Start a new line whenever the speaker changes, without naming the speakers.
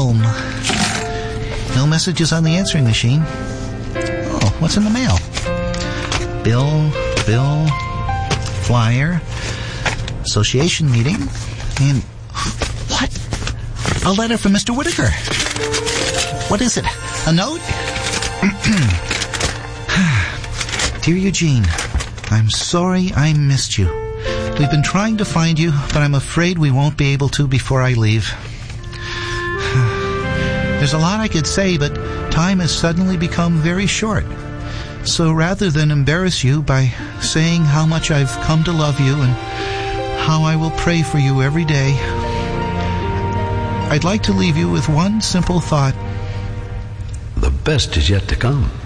home. No messages on the answering machine. Oh, what's in the mail? Bill, flyer, association meeting, and what? A letter from Mr. Whittaker. What is it? A note? Dear Eugene, I'm sorry I missed you. We've been trying to find you, but I'm afraid we won't be able to before I leave. There's a lot I could say, but time has suddenly become very short. So rather than embarrass you by saying how much I've come to love you and how I will pray for you every day, I'd like to leave you with one simple thought.
The best is yet to come.